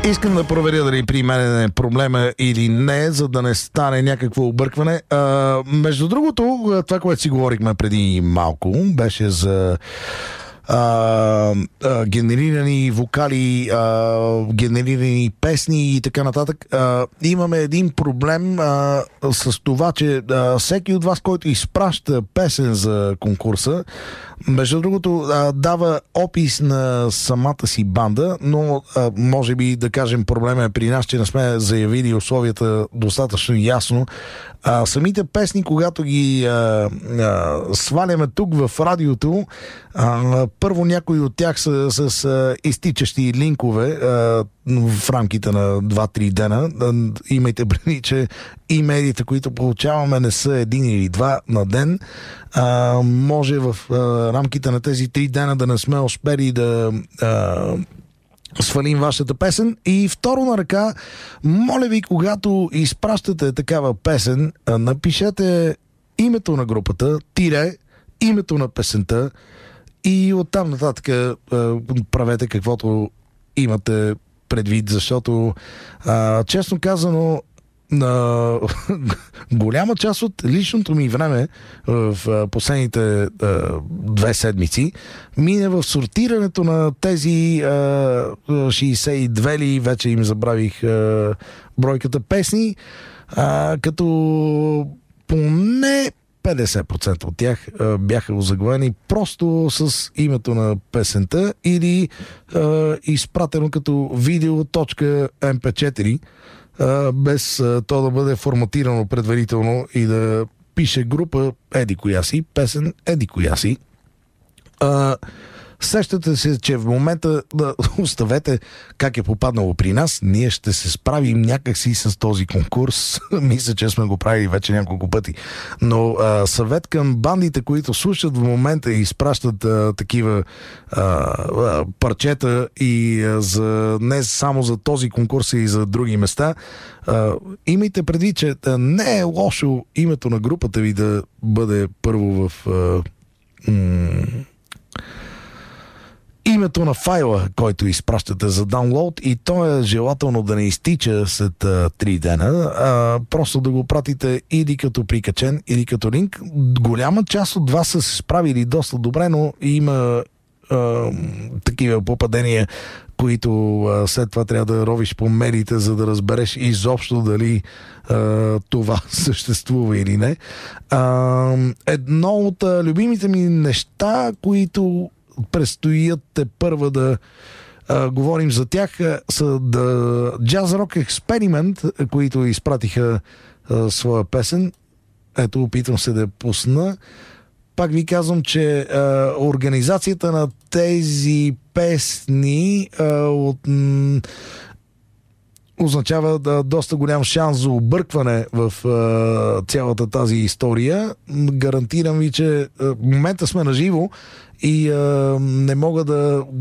Искам да проверя дали при мен е проблема или не, за да не стане някакво объркване. Между другото, това, което си говорихме преди малко, беше за генерирани вокали, генерирани песни и така нататък. Имаме един проблем с това, че всеки от вас, който изпраща песен за конкурса, между другото, дава опис на самата си банда, но може би, да кажем, проблема е при нас, че не сме заявили условията достатъчно ясно. Самите песни, когато ги сваляме тук в радиото, първо някои от тях са с изтичащи линкове в рамките на 2-3 дена. Имайте предвид, че имейлите, които получаваме, не са един или два на ден. Може в рамките на тези 3 дена да не сме успели да свалим вашата песен. И второ на ръка, моля ви, когато изпращате такава песен, напишете името на групата, името на песента и оттам нататък правете каквото имате предвид, защото честно казано, на голяма част от личното ми време в последните 2 седмици мине в сортирането на тези 62 ли, вече им забравих бройката песни, като поне 50% от тях бяха озаглавени просто с името на песента или изпратено като video.mp4, без то да бъде форматирано предварително и да пише група еди коя си, песен еди коя си. Сещате се, че в момента оставете как е попаднало при нас. Ние ще се справим някакси с този конкурс. Мисля, че сме го правили вече няколко пъти. Но съвет към бандите, които слушат в момента и изпращат такива парчета и не само за този конкурс, и за други места, имайте предвид, че не е лошо името на групата ви да бъде първо в името на файла, който изпращате за даунлоуд, и то е желателно да не изтича след 3 дена, просто да го пратите или като прикачен, или като линк. Голяма част от вас са се справили доста добре, но има такива попадения, които след това трябва да ровиш по медиите, за да разбереш изобщо дали това съществува или не. Едно от любимите ми неща, които предстоят първа да говорим за тях, са Jazz Rock Experiment, които изпратиха своя песен. Ето, опитвам се да я пусна. Пак ви казвам, че организацията на тези песни означава доста голям шанс за объркване в цялата тази история. Гарантирам ви, че в момента сме на живо и не мога да